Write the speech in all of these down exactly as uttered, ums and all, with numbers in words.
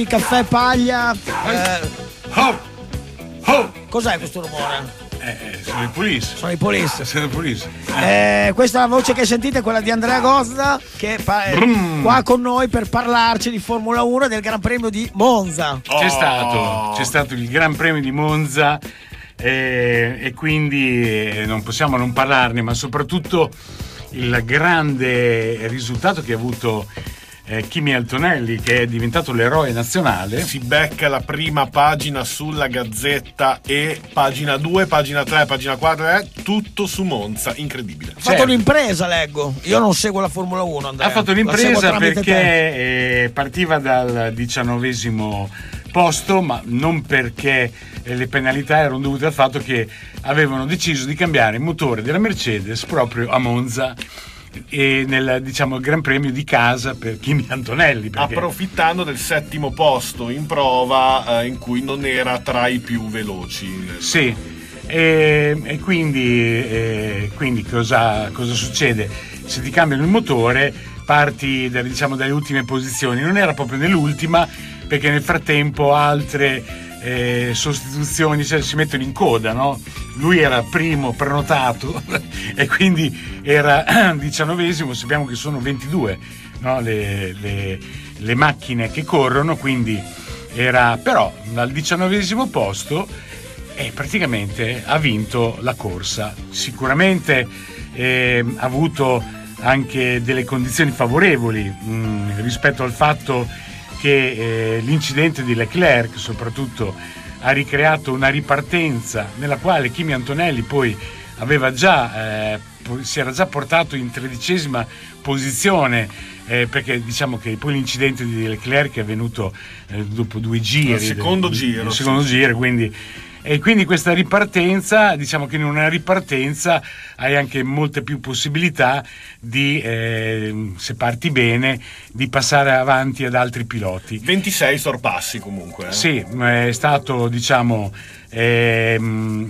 caffè paglia. Eh, oh, oh. Cos'è questo rumore? Eh, sono i Police. Sono i Police. Sono i Police. Eh, questa voce che sentite è quella di Andrea Gozda, che pa- è qua con noi per parlarci di Formula uno e del Gran Premio di Monza. C'è Oh. stato, c'è stato il Gran Premio di Monza eh, e quindi eh, non possiamo non parlarne, ma soprattutto il grande risultato che ha avuto eh, Kimi Antonelli, che è diventato l'eroe nazionale. Si becca la prima pagina sulla Gazzetta e pagina due, pagina tre, pagina quattro, eh, tutto su Monza, incredibile. Ha fatto Certo. un'impresa, leggo. Io non seguo la Formula uno, Andrea. Ha fatto La seguo l'impresa tramite perché te. eh, partiva dal diciannovesimo posto, ma non perché eh, le penalità erano dovute al fatto che avevano deciso di cambiare il motore della Mercedes proprio a Monza e nel, diciamo, Gran Premio di casa per Kimi Antonelli, perché... approfittando del settimo posto in prova eh, in cui non era tra i più veloci. Sì, e, e quindi, e quindi cosa, cosa succede? Se ti cambiano il motore parti da, diciamo, dalle ultime posizioni. Non era proprio nell'ultima, perché nel frattempo altre eh, sostituzioni, cioè, si mettono in coda, no? Lui era primo prenotato e quindi era diciannovesimo. Sappiamo che sono ventidue, no? le, le, le macchine che corrono, quindi era però al diciannovesimo posto e praticamente ha vinto la corsa. Sicuramente eh, ha avuto anche delle condizioni favorevoli mh, rispetto al fatto che eh, l'incidente di Leclerc soprattutto ha ricreato una ripartenza nella quale Kimi Antonelli poi aveva già eh, si era già portato in tredicesima posizione, eh, perché diciamo che poi l'incidente di Leclerc è avvenuto eh, dopo due giri, il secondo del, giro il secondo sì. giro, quindi e quindi questa ripartenza, diciamo che in una ripartenza hai anche molte più possibilità di, eh, se parti bene, di passare avanti ad altri piloti. ventisei sorpassi comunque. Eh. Sì, è stato, diciamo, eh,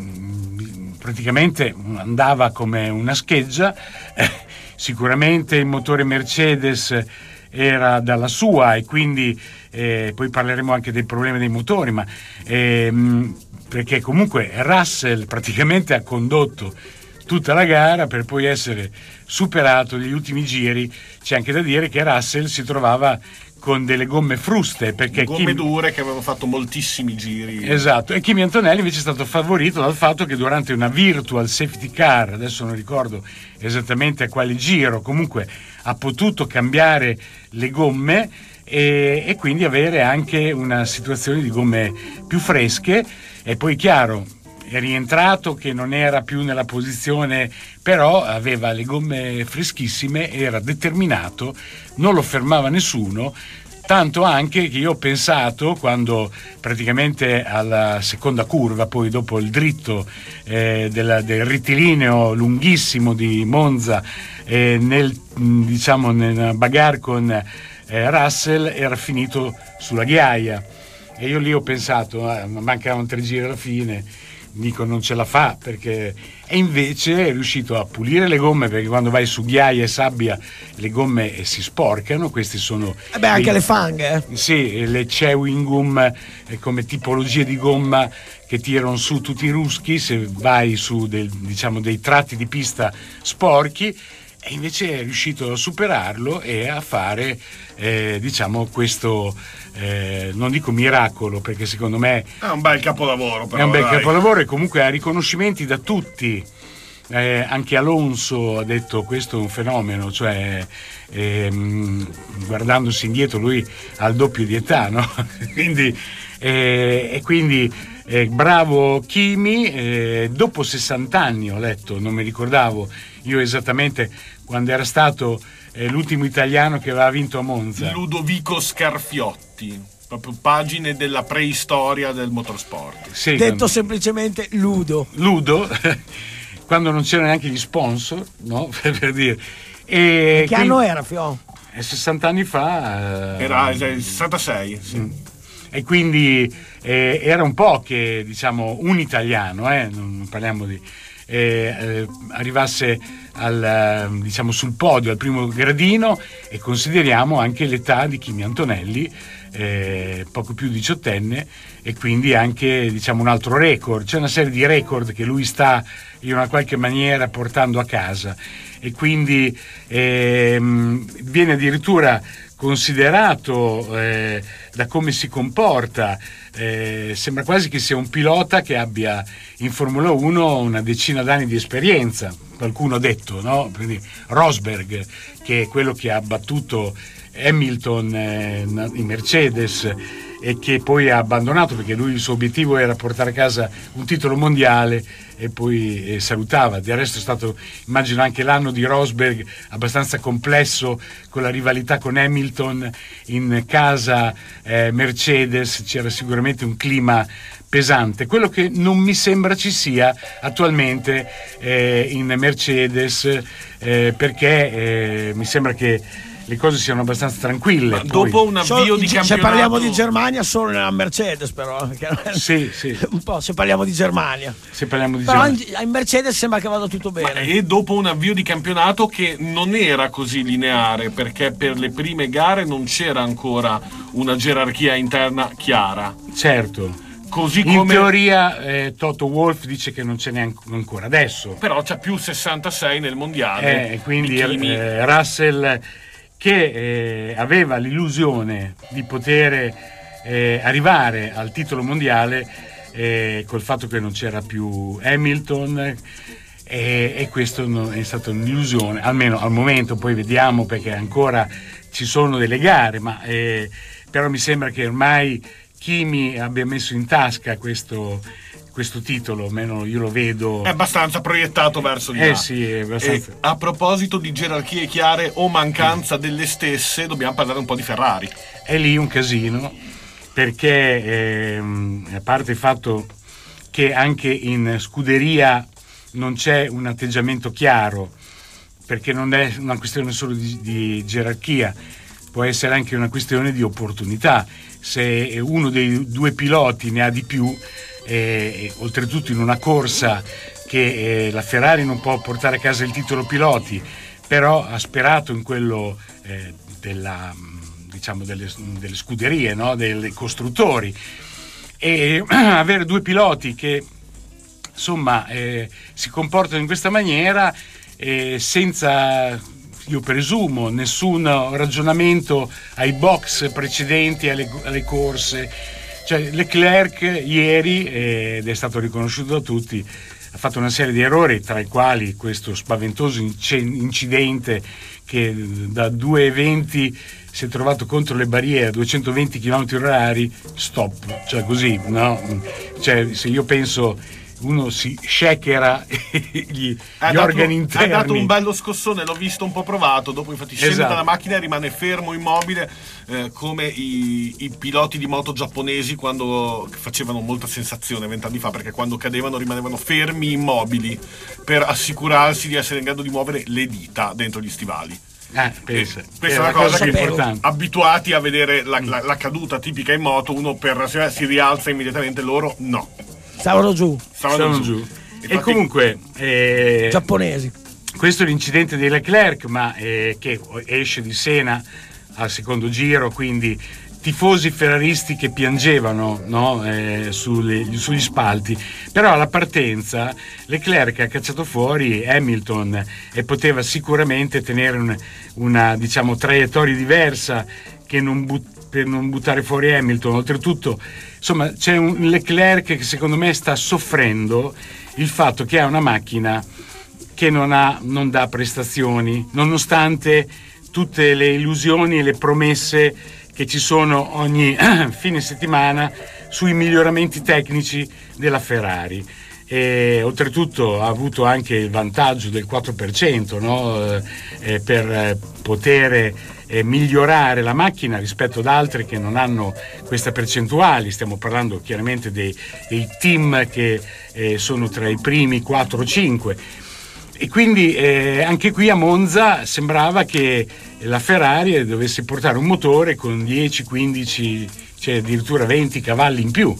praticamente andava come una scheggia. Eh, sicuramente il motore Mercedes era dalla sua e quindi eh, poi parleremo anche dei problemi dei motori, ma ehm, perché comunque Russell praticamente ha condotto tutta la gara per poi essere superato negli ultimi giri. C'è anche da dire che Russell si trovava con delle gomme fruste, perché gomme Kimi... dure che avevano fatto moltissimi giri. Esatto, e Kimi Antonelli invece è stato favorito dal fatto che durante una virtual safety car, adesso non ricordo esattamente a quale giro, comunque ha potuto cambiare le gomme e, e quindi avere anche una situazione di gomme più fresche. E poi chiaro, è rientrato che non era più nella posizione, però aveva le gomme freschissime, era determinato, non lo fermava nessuno, tanto anche che io ho pensato, quando praticamente alla seconda curva, poi dopo il dritto eh, del, del rettilineo lunghissimo di Monza, eh, nel, diciamo, nel bagarre con eh, Russell, era finito sulla ghiaia. E io lì ho pensato, eh, mancavano tre giri alla fine, dico non ce la fa, perché e invece è riuscito a pulire le gomme, perché quando vai su ghiaia e sabbia le gomme eh, si sporcano. Questi sono eh beh, anche dei, le fanghe eh. sì, le chewing gum eh, come tipologie di gomma che tirano su tutti i ruschi se vai su del, diciamo, dei tratti di pista sporchi. E invece è riuscito a superarlo e a fare eh, diciamo questo eh, non dico miracolo, perché secondo me è un bel capolavoro, però, è un bel dai. capolavoro, e comunque ha riconoscimenti da tutti. Eh, anche Alonso ha detto questo è un fenomeno, cioè ehm, guardandosi indietro lui ha il doppio di età, no? quindi eh, e quindi eh, bravo Kimi, eh, dopo sessanta anni ho letto, non mi ricordavo io esattamente quando era stato eh, l'ultimo italiano che aveva vinto a Monza. Ludovico Scarfiotti, proprio pagine della preistoria del motorsport. Sì, detto quando... semplicemente Ludo Ludo quando non c'erano neanche gli sponsor, no? per dire. E che quindi... anno era, Fio? sessanta anni fa eh... era il sessantasei, sì. Mm. E quindi eh, era un po' che, diciamo, un italiano, eh, non parliamo di eh, eh, arrivasse al, diciamo, sul podio, al primo gradino, e consideriamo anche l'età di Kimi Antonelli, eh, poco più diciottenne, e quindi anche, diciamo, un altro record. C'è una serie di record che lui sta in una qualche maniera portando a casa, e quindi ehm, viene addirittura considerato eh, da come si comporta, eh, sembra quasi che sia un pilota che abbia in Formula uno una decina d'anni di esperienza. Qualcuno ha detto, no? Rosberg, che è quello che ha battuto Hamilton eh, in Mercedes e che poi ha abbandonato, perché lui il suo obiettivo era portare a casa un titolo mondiale, e poi eh, salutava. Del resto è stato, immagino, anche l'anno di Rosberg abbastanza complesso, con la rivalità con Hamilton in casa eh, Mercedes. C'era sicuramente un clima pesante, quello che non mi sembra ci sia attualmente eh, in Mercedes, eh, perché eh, mi sembra che le cose siano abbastanza tranquille. Dopo un avvio di campionato, se parliamo di Germania, solo nella Mercedes, però. Sì, sì. Un po', se parliamo di Germania. Se parliamo di però Germania. in Mercedes sembra che vada tutto bene. Ma e dopo un avvio di campionato che non era così lineare, perché per le prime gare non c'era ancora una gerarchia interna chiara. Certo. Così in come... teoria eh, Toto Wolff dice che non ce n'è ancora adesso. Però c'è più sessantasei nel mondiale. Eh, quindi eh, Russell, che eh, aveva l'illusione di poter eh, arrivare al titolo mondiale eh, col fatto che non c'era più Hamilton, eh, e questo non è stata un'illusione, almeno al momento. Poi vediamo, perché ancora ci sono delle gare, ma eh, però mi sembra che ormai Kimi abbia messo in tasca questo questo titolo, almeno io lo vedo. È abbastanza proiettato verso di là. Eh sì, è abbastanza. E a proposito di gerarchie chiare o mancanza delle stesse, dobbiamo parlare un po' di Ferrari. È lì un casino, perché ehm, a parte il fatto che anche in scuderia non c'è un atteggiamento chiaro, perché non è una questione solo di, di gerarchia, può essere anche una questione di opportunità. Se uno dei due piloti ne ha di più, e oltretutto in una corsa che eh, la Ferrari non può portare a casa il titolo piloti, però ha sperato in quello eh, della, diciamo delle, delle scuderie, no? Dei costruttori, e avere due piloti che insomma eh, si comportano in questa maniera eh, senza, io presumo, nessun ragionamento ai box precedenti alle, alle corse. Cioè, Leclerc ieri, ed è stato riconosciuto da tutti, ha fatto una serie di errori, tra i quali questo spaventoso incidente che da due venti si è trovato contro le barriere a duecentoventi chilometri orari, stop, cioè così, no? Cioè, se io penso uno si shakera gli, gli dato, organi interni. Ha dato un bello scossone, l'ho visto un po' provato, dopo infatti scende esatto. dalla macchina e rimane fermo, immobile, eh, come i, i piloti di moto giapponesi quando facevano molta sensazione vent'anni fa, perché quando cadevano rimanevano fermi, immobili, per assicurarsi di essere in grado di muovere le dita dentro gli stivali. Ah, pensa. Questa è una cosa, cosa che importante. Abituati a vedere la, la, la caduta tipica in moto, uno per si rialza immediatamente, loro no. Stavano giù. Stavano, Stavano giù. giù. Infatti, e comunque eh, giapponesi. Questo è l'incidente di Leclerc, ma eh, che esce di Senna al secondo giro, quindi tifosi ferraristi che piangevano, no? eh, sulle, sugli spalti. Però alla partenza Leclerc ha cacciato fuori Hamilton e poteva sicuramente tenere un, una, diciamo, traiettoria diversa che non but- per non buttare fuori Hamilton. Oltretutto, insomma, c'è un Leclerc che secondo me sta soffrendo il fatto che ha una macchina che non ha, non dà prestazioni, nonostante tutte le illusioni e le promesse che ci sono ogni fine settimana sui miglioramenti tecnici della Ferrari. E oltretutto ha avuto anche il vantaggio del quattro per cento, no? eh, per poter eh, migliorare la macchina rispetto ad altre che non hanno questa percentuale. Stiamo parlando chiaramente dei, dei team che eh, sono tra i primi quattro o cinque, e quindi eh, anche qui a Monza sembrava che la Ferrari dovesse portare un motore con dieci, quindici, cioè addirittura venti cavalli in più.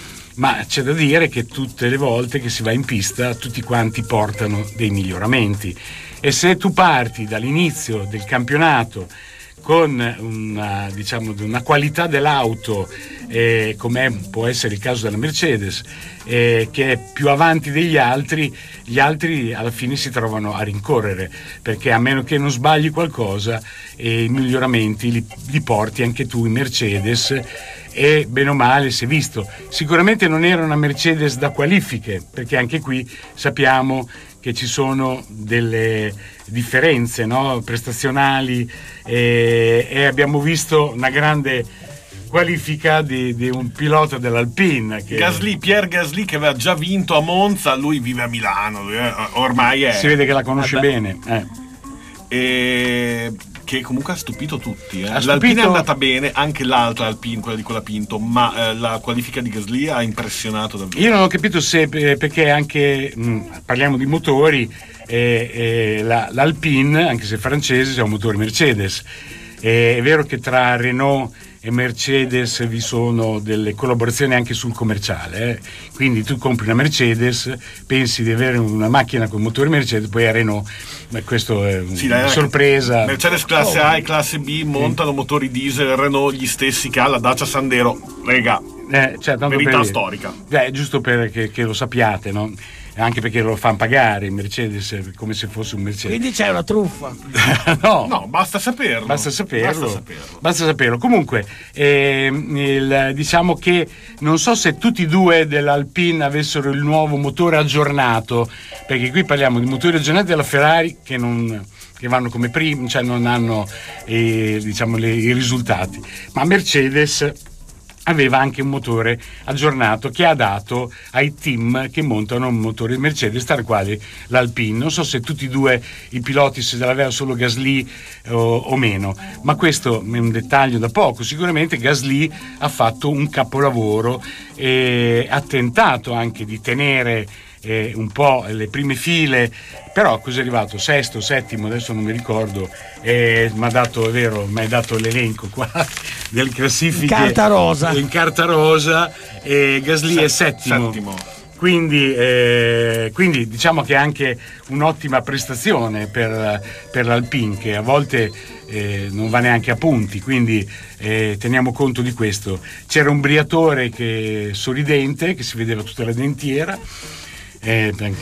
Ma c'è da dire che tutte le volte che si va in pista tutti quanti portano dei miglioramenti, e se tu parti dall'inizio del campionato con una, diciamo, una qualità dell'auto, eh, come può essere il caso della Mercedes, eh, che è più avanti degli altri, gli altri alla fine si trovano a rincorrere, perché a meno che non sbagli qualcosa, eh, i miglioramenti li, li porti anche tu in Mercedes, e bene o male si è visto. Sicuramente non era una Mercedes da qualifiche, perché anche qui sappiamo che ci sono delle differenze, no? prestazionali, e, e abbiamo visto una grande qualifica di, di un pilota dell'Alpine, che Gasly, Pierre Gasly, che aveva già vinto a Monza. Lui vive a Milano, lui è, ormai è, si vede che la conosce eh bene, eh. e che comunque ha stupito tutti, eh. Ha L'Alpine stupito... è andata bene, anche l'altra Alpine, quella di Colapinto, ma eh, la qualifica di Gasly ha impressionato davvero. Io non ho capito se, perché anche mh, parliamo di motori, eh, eh, la, l'Alpine, anche se francese, è un motore Mercedes. Eh, è vero che tra Renault e Mercedes vi sono delle collaborazioni anche sul commerciale, eh? Quindi tu compri una Mercedes, pensi di avere una macchina con motore Mercedes, poi a Renault, ma questo è sì, una dai, sorpresa. Mercedes classe A e classe B montano sì. motori diesel Renault gli stessi che ha la Dacia Sandero, rega, eh, cioè, tanto verità per, storica. Eh, giusto per che, che lo sappiate, no? Anche perché lo fanno pagare il Mercedes come se fosse un Mercedes. Quindi c'è una truffa. no, no, basta saperlo. Basta saperlo. Basta saperlo. Basta saperlo. Comunque, eh, il, diciamo che non so se tutti e due dell'Alpine avessero il nuovo motore aggiornato, perché qui parliamo di motori aggiornati della Ferrari che non che vanno come primi, cioè non hanno eh, diciamo le, i risultati, ma Mercedes aveva anche un motore aggiornato che ha dato ai team che montano un motore Mercedes, tra i quali l'Alpine. Non so se tutti e due i piloti se l'aveva solo Gasly o, o meno, ma questo è un dettaglio da poco. Sicuramente Gasly ha fatto un capolavoro e ha tentato anche di tenere eh, un po' le prime file, però cos'è arrivato? Sesto, settimo, adesso non mi ricordo, eh, mi ha dato, è vero, mi hai dato l'elenco qua delle classifiche in carta rosa, in carta rosa, e Gasly Se- è settimo, settimo. Quindi, eh, quindi diciamo che è anche un'ottima prestazione per, per l'Alpine, che a volte eh, non va neanche a punti, quindi eh, teniamo conto di questo. C'era un Briatore che sorridente, che si vedeva tutta la dentiera, eh,